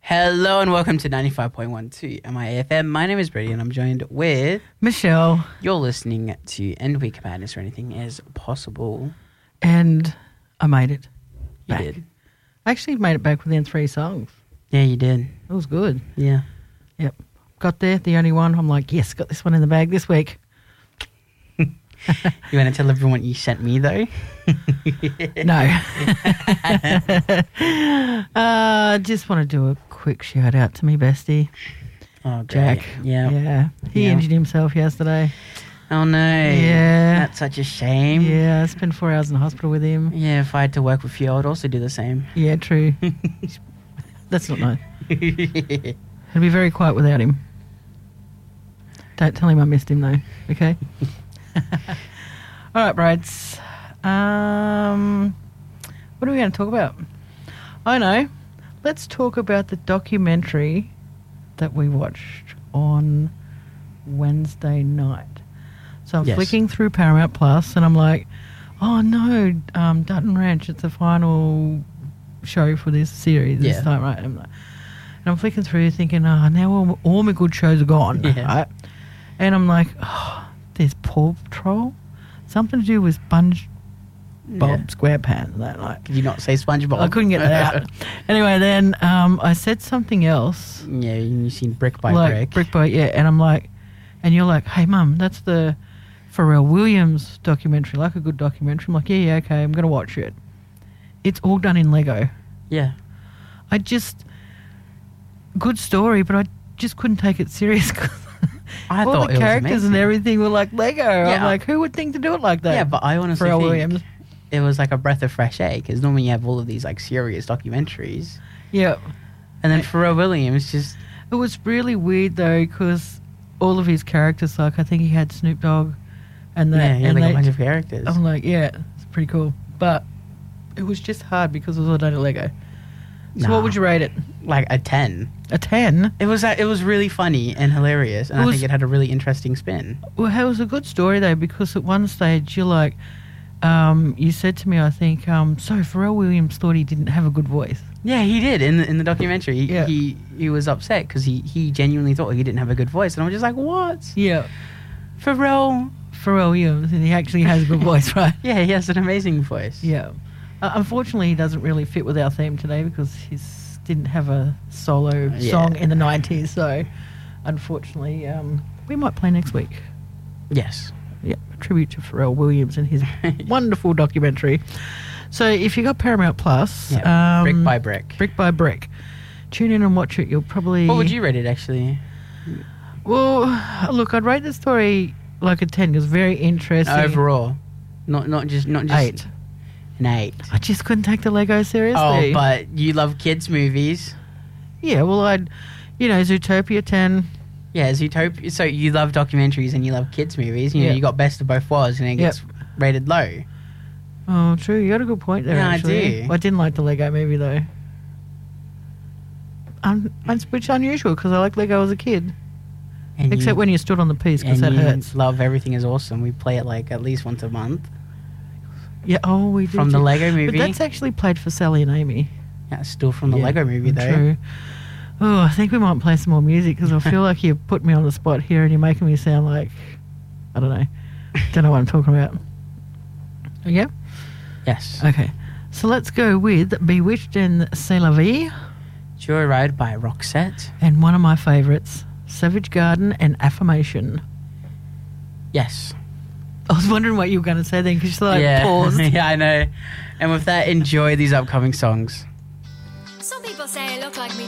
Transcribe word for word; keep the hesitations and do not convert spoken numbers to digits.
Hello and welcome to ninety-five point one two M I A F M. My name is Brady and I'm joined with Michelle. You're listening to End Week Madness, where anything is possible. And I made it You back. did. I actually made it back within three songs. Yeah, you did. It was good. Yeah. Yep. Got there, the only one. I'm like, yes, got this one in the bag this week. You want to tell everyone what you sent me, though? No. uh, just want to do a quick shout out to me bestie, Oh, great. Jack. Yeah. Yeah. He Yeah. injured himself yesterday. Oh, no. Yeah. That's such a shame. Yeah, I spent four hours in the hospital with him. Yeah, if I had to work with you, I would also do the same. Yeah, true. That's not nice. It'll be very quiet without him. Don't tell him I missed him, though. Okay? All right, brides. Um, what are we going to talk about? I know. Let's talk about the documentary that we watched on Wednesday night. So I'm Yes. flicking through Paramount Plus, and I'm like, oh, no, um, Dutton Ranch, it's the final show for this series this Yeah. time, right? And I'm, like, and I'm flicking through thinking, oh, now all, all my good shows are gone, Yeah. right? And I'm like, oh, there's Paw Patrol, something to do with SpongeBob Yeah. SquarePants. That like, Did you not say SpongeBob? I couldn't get that out. Anyway, then um, I said something else, Yeah, you've seen Brick by like Brick. brick by yeah, and I'm like, and you're like, hey, Mum, that's the Pharrell Williams documentary, like a good documentary. I'm like, yeah, yeah, okay, I'm gonna watch it. It's all done in Lego. Yeah. I just good story, but I just couldn't take it serious. 'Cause I all thought the it characters was and amazing. everything were like Lego. I'm Yeah. like, who would think to do it like that? Yeah, but I honestly Pharrell think Williams. it was like a breath of fresh air, because normally you have all of these like serious documentaries, Yeah, and then Pharrell Williams just it was really weird though because all of his characters, like I think he had Snoop Dogg, and that, yeah, he had and like they, a bunch of characters. I'm like, yeah, it's pretty cool, but it was just hard because it was all done in Lego. So Nah. what would you rate it? Like a ten. A ten? It was uh, it was really funny and hilarious, and It I was- think it had a really interesting spin. Well, it was a good story though because at one stage you're like, um, you said to me, I think, um, so Pharrell Williams thought he didn't have a good voice. Yeah, he did in the in the documentary. He Yeah. he, he was upset because he, he genuinely thought he didn't have a good voice, and I was just like, what? Yeah, Pharrell? Pharrell Williams, and he actually has a good voice, right? Yeah, he has an amazing voice. Yeah. Uh, unfortunately, he doesn't really fit with our theme today because he didn't have a solo Yeah. song in the nineties. So, unfortunately, um, we might play next week. Yes. Yeah, a tribute to Pharrell Williams and his wonderful documentary. So, if you got Paramount Plus, Yeah. um, brick by brick. brick by brick, tune in and watch it. You'll probably. What would you rate it actually? Well, look, I'd rate the story like a ten because very interesting. Overall, not not just not just Eight. An eight. I just couldn't take the Lego seriously. Oh, but you love kids' movies. Yeah, well, I'd, you know, Zootopia ten. Yeah, Zootopia. So you love documentaries and you love kids' movies. You know, Yeah. you got Best of Both Worlds, and it gets rated low. Oh, true. You got a good point there, Yeah, I actually. do. I didn't like the Lego movie, though. Um, it's which unusual, because I liked Lego as a kid. And Except you, when you stood on the piece, because and that you hurts. love Everything Is Awesome. We play it like at least once a month Yeah, oh, we did. from the too. Lego movie. But that's actually played for Sally and Amy. Yeah, it's still from the Yeah, Lego movie though. True. Oh, I think we might play some more music, because I feel like you put me on the spot here, and you're making me sound like, I don't know. Don't know what I'm talking about. Yeah? Yes. Okay. So let's go with Bewitched and C'est la Vie. Joyride by Roxette. And one of my favourites, Savage Garden and Affirmation. Yes. I was wondering what you were going to say then, because you like yeah. paused. yeah, I know. And with that, enjoy these upcoming songs. Some people say I look like me.